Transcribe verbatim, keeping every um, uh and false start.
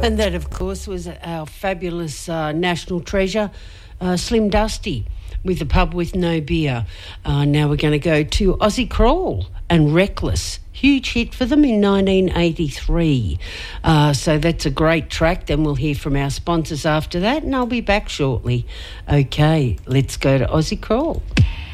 And that, of course, was our fabulous uh, national treasure, uh, Slim Dusty, with a pub with no beer. Uh, now we're going to go to Aussie Crawl and Reckless. Huge hit for them in nineteen eighty-three. Uh, so that's a great track. Then we'll hear from our sponsors after that, and I'll be back shortly. Okay, let's go to Aussie Crawl.